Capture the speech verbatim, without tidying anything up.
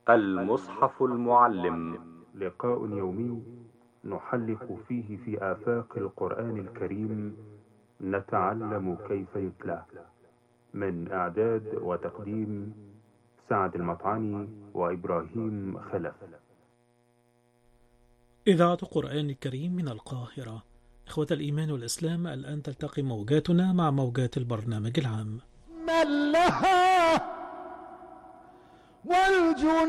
المصحف المعلم، لقاء يومي نحلق فيه في آفاق القرآن الكريم، نتعلم كيف يتلى. من إعداد وتقديم سعد المطعني وإبراهيم خلف. إذاعة قرآن الكريم من القاهرة. إخوة الإيمان والإسلام، الآن تلتقي موجاتنا مع موجات البرنامج العام. من لها والجنود